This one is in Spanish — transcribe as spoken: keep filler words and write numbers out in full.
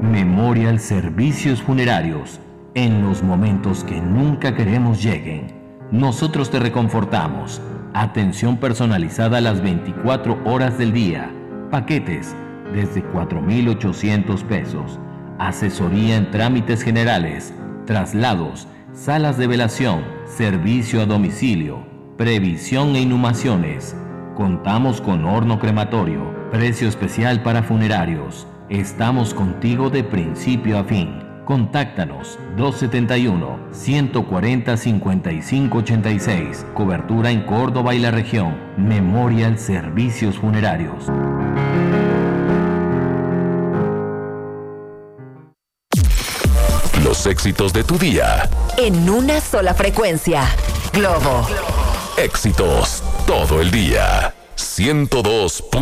Memorial Servicios Funerarios. En los momentos que nunca queremos lleguen, nosotros te reconfortamos. Atención personalizada las veinticuatro horas del día. Paquetes desde cuatro mil ochocientos pesos. Asesoría en trámites generales, traslados, salas de velación, servicio a domicilio, previsión e inhumaciones. Contamos con horno crematorio, precio especial para funerarios. Estamos contigo de principio a fin. Contáctanos dos setenta y uno, ciento cuarenta, cincuenta y cinco ochenta y seis. Cobertura en Córdoba y la región. Memorial Servicios Funerarios. Los éxitos de tu día. En una sola frecuencia. Globo. Éxitos todo el día. ciento dos.